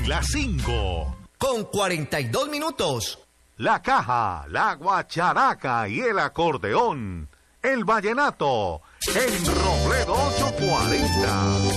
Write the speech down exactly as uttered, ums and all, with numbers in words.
las cinco. Con cuarenta y dos minutos. La caja, la guacharaca y el acordeón. El vallenato en Robledo ochocientos cuarenta.